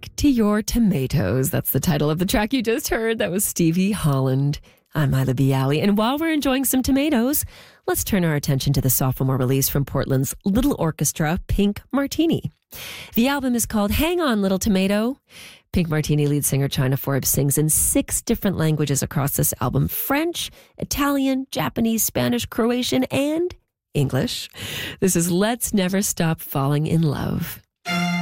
Stick to Your Tomatoes. That's the title of the track you just heard. That was Stevie Holland. I'm Mila Bialy, and while we're enjoying some tomatoes, let's turn our attention to the sophomore release from Portland's Little Orchestra, Pink Martini. The album is called Hang On, Little Tomato. Pink Martini lead singer China Forbes sings in 6 different languages across this album: French, Italian, Japanese, Spanish, Croatian, and English. This is Let's Never Stop Falling in Love.